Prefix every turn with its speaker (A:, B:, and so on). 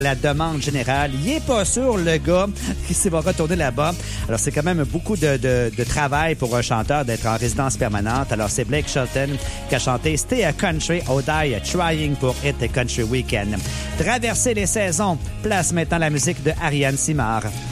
A: la demande générale. Il est pas sûr, le gars, qui s'est va retourner là-bas. Alors, c'est quand même beaucoup de travail pour un chanteur d'être en résidence permanente. Alors, c'est Blake Shelton qui a chanté Stay a Country, Oh Die Trying pour Hit Country Weekend. Traverser les saisons. Place maintenant la musique de Ariane Simard.